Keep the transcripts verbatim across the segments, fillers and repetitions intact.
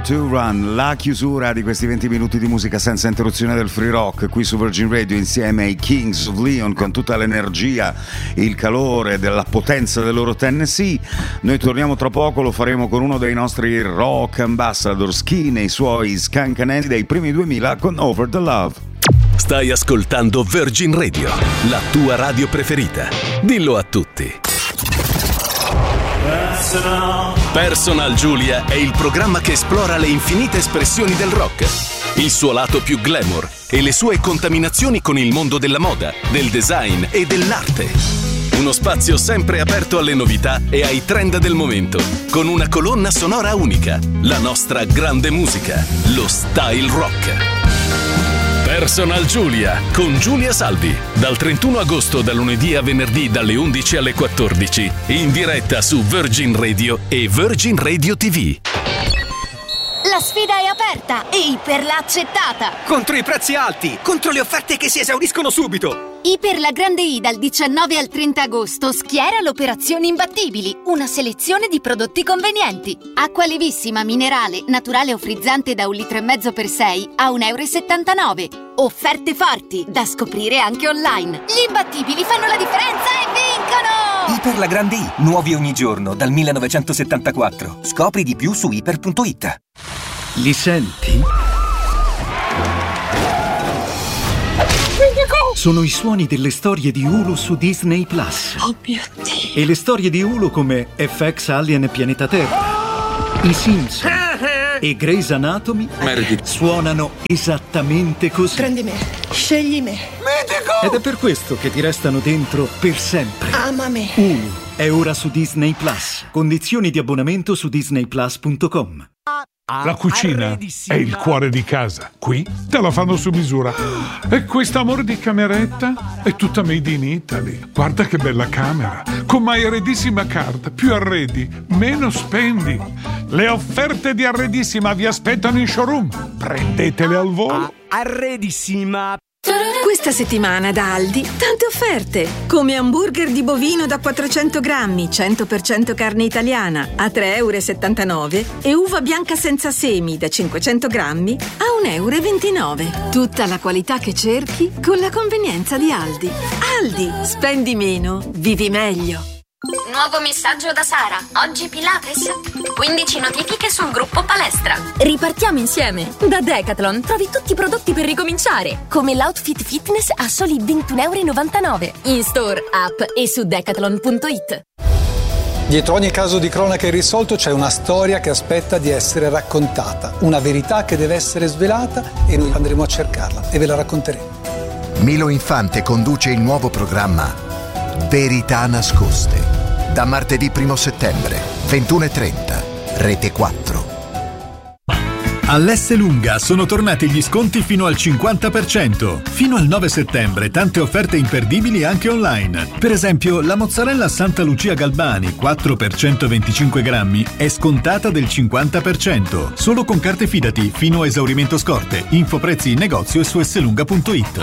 to Run, la chiusura di questi venti minuti di musica senza interruzione del free rock qui su Virgin Radio insieme ai Kings of Leon con tutta l'energia, il calore della potenza del loro Tennessee. Noi torniamo tra poco, lo faremo con uno dei nostri rock ambassador, Ski nei suoi scancanelli dei primi duemila con Over the Love. Stai ascoltando Virgin Radio, la tua radio preferita. Dillo a tutti. Personal. Personal Giulia è il programma che esplora le infinite espressioni del rock, il suo lato più glamour e le sue contaminazioni con il mondo della moda, del design e dell'arte. Uno spazio sempre aperto alle novità e ai trend del momento, con una colonna sonora unica, la nostra grande musica, lo style rock. Personal Giulia con Giulia Salvi dal trentuno agosto, da lunedì a venerdì dalle undici alle quattordici in diretta su Virgin Radio e Virgin Radio ti vu. La sfida è aperta e Iper l'ha accettata. Contro i prezzi alti, contro le offerte che si esauriscono subito. Iper la Grande I dal diciannove al trenta agosto schiera l'operazione Imbattibili, una selezione di prodotti convenienti. Acqua levissima minerale, naturale o frizzante da un litro e mezzo per sei a un euro e settantanove. Offerte forti da scoprire anche online. Gli imbattibili fanno la differenza e vincono! Iper la Grande I, nuovi ogni giorno dal millenovecentosettantaquattro. Scopri di più su iper punto it. Li senti? Sono i suoni delle storie di Hulu su Disney Plus. Oh mio Dio! E le storie di Hulu come F X Alien e Pianeta Terra, I Simpson e Grey's Anatomy Meredith suonano esattamente così. Prendi me, scegli me. Medico! Ed è per questo che ti restano dentro per sempre. Ama me. Hulu è ora su Disney Plus. Condizioni di abbonamento su disney plus punto com. La cucina è il cuore di casa. Qui te la fanno su misura. E quest'amore di cameretta è tutta made in Italy. Guarda che bella camera. Con My Arredissima Card. Più arredi, meno spendi. Le offerte di Arredissima vi aspettano in showroom. Prendetele al volo. Arredissima. Questa settimana da Aldi tante offerte, come hamburger di bovino da quattrocento grammi, cento per cento carne italiana a tre e settantanove euro e uva bianca senza semi da cinquecento grammi a un euro e ventinove. Tutta la qualità che cerchi con la convenienza di Aldi. Aldi, spendi meno, vivi meglio. Nuovo messaggio da Sara. Oggi Pilates. quindici notifiche sul gruppo palestra. Ripartiamo insieme. Da Decathlon trovi tutti i prodotti per ricominciare, come l'outfit fitness a soli ventuno e novantanove euro. In store, app e su decathlon punto it. Dietro ogni caso di cronaca irrisolto c'è una storia che aspetta di essere raccontata, una verità che deve essere svelata e noi andremo a cercarla e ve la racconteremo. Milo Infante conduce il nuovo programma Verità nascoste. Da martedì primo settembre, ventuno e trenta, Rete quattro. All'Esselunga sono tornati gli sconti fino al cinquanta per cento. Fino al nove settembre tante offerte imperdibili anche online. Per esempio, la mozzarella Santa Lucia Galbani quattro per centoventicinque grammi è scontata del cinquanta per cento. Solo con carte Fidati fino a esaurimento scorte. Info prezzi in negozio e su esselunga punto it.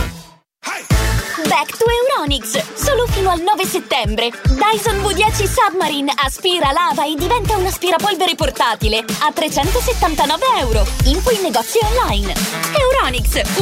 Back to Euronics, solo fino al nove settembre. Dyson V dieci Submarine aspira, lava e diventa un aspirapolvere portatile a trecentosettantanove euro. Info in negozio online. Euronics.